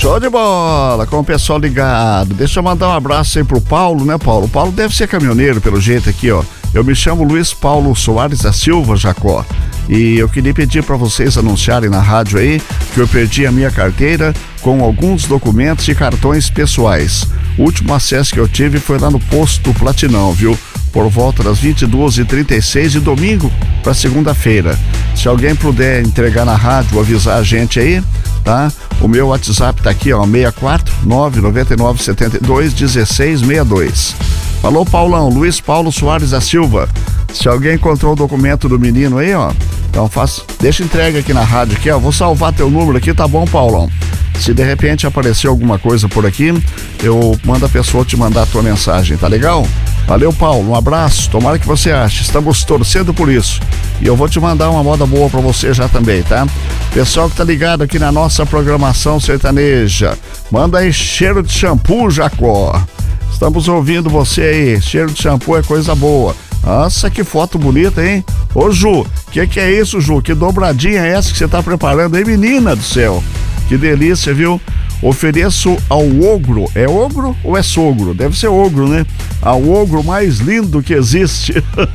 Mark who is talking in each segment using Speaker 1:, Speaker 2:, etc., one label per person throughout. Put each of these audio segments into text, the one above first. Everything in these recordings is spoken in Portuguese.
Speaker 1: Show de bola, com o pessoal ligado. Deixa eu mandar um abraço aí pro Paulo, né, Paulo? O Paulo deve ser caminhoneiro, pelo jeito aqui, ó. Eu me chamo Luiz Paulo Soares da Silva, Jacó. E eu queria pedir para vocês anunciarem na rádio aí que eu perdi a minha carteira com alguns documentos e cartões pessoais. O último acesso que eu tive foi lá no posto Platinão, viu? Por volta das 22h36 de domingo para segunda-feira. Se alguém puder entregar na rádio, avisar a gente aí, tá? O meu WhatsApp tá aqui, ó, 64 999 72 1662. Falou, Paulão, Luiz Paulo Soares da Silva. Se alguém encontrou o documento do menino aí, ó, então deixa entrega aqui na rádio aqui, ó. Vou salvar teu número aqui, tá bom, Paulão? Se de repente aparecer alguma coisa por aqui, eu mando a pessoa te mandar a tua mensagem, tá legal? Valeu, Paulo, um abraço, tomara que você ache, estamos torcendo por isso. E eu vou te mandar uma moda boa pra você já também, tá? Pessoal que tá ligado aqui na nossa programação sertaneja, manda aí cheiro de shampoo, Jacó. Estamos ouvindo você aí, cheiro de shampoo é coisa boa. Nossa, que foto bonita, hein? Ô, Ju, que é isso, Ju? Que dobradinha é essa que você tá preparando aí, menina do céu? Que delícia, viu? Ofereço ao ogro, é ogro ou é sogro? Deve ser ogro, né? Ao ogro mais lindo que existe.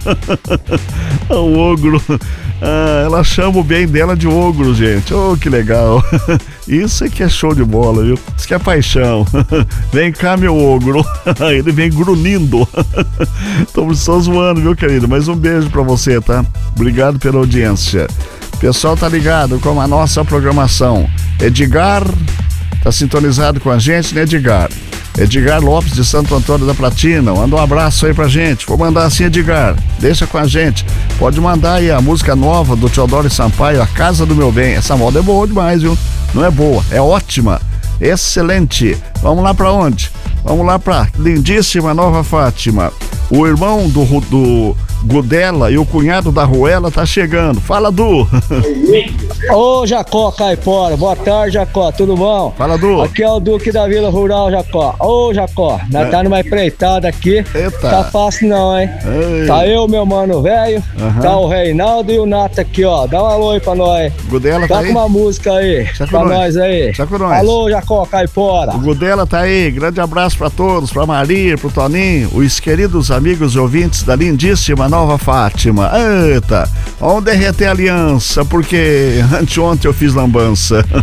Speaker 1: Ao ogro. Ela chama o bem dela de ogro, gente. Oh, que legal. Isso aqui é show de bola, viu? Isso que é paixão. Vem cá, meu ogro. Ele vem grunhindo. Estamos só zoando, viu, querido? Mas um beijo pra você, tá? Obrigado pela audiência. O pessoal tá ligado com a nossa programação. Edgar tá sintonizado com a gente, né, Edgar? Edgar Lopes de Santo Antônio da Platina, manda um abraço aí pra gente. Vou mandar assim, Edgar, deixa com a gente. Pode mandar aí a música nova do Teodoro Sampaio, A Casa do Meu Bem. Essa moda é boa demais, viu? Não é boa, é ótima, excelente. Vamos lá pra onde? Vamos lá pra lindíssima Nova Fátima. O irmão do Gudela e o cunhado da Ruela tá chegando. Fala, Du.
Speaker 2: Ô, Jacó Caipora, boa tarde, Jacó, tudo bom?
Speaker 1: Fala, Du.
Speaker 2: Aqui é o Duque da Vila Rural, Jacó. Ô, Jacó, nós tá numa empreitada aqui.
Speaker 1: Eita.
Speaker 2: Tá fácil não, hein?
Speaker 1: Ei.
Speaker 2: Tá eu, meu mano velho, tá o Reinaldo e o Nato aqui, ó. Dá um alô aí pra nós.
Speaker 1: Gudela tá
Speaker 2: Tá
Speaker 1: aí?
Speaker 2: com uma música aí pra nós aí.
Speaker 1: Tá com nós.
Speaker 2: Alô, Jacó Caipora.
Speaker 1: O Gudela tá aí, grande abraço pra todos, pra Maria, pro Toninho, os queridos amigos e ouvintes da lindíssima Nova Fátima. Eita, vamos derreter a aliança, porque anteontem eu fiz lambança.